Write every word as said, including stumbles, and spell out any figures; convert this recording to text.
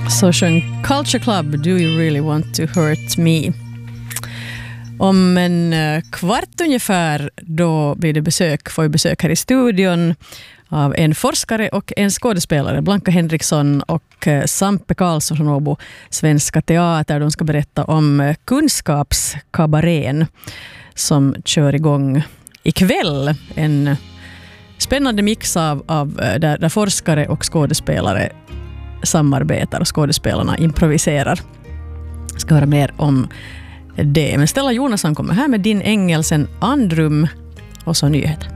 Så sjöng Culture Club, Do You Really Want To Hurt Me? Om en kvart ungefär då blir det besök, får vi besök här i studion av en forskare och en skådespelare, Blanka Henriksson och Sampe Karlsson från Åbo Svenska Teater. De ska berätta om kunskapskabarén som kör igång ikväll. En spännande mix av, av där, där forskare och skådespelare samarbetar och skådespelarna improviserar. Ska höra mer om det. Men Stella Jonasson kommer här med Din ängel, sen Andrum och så nyheter.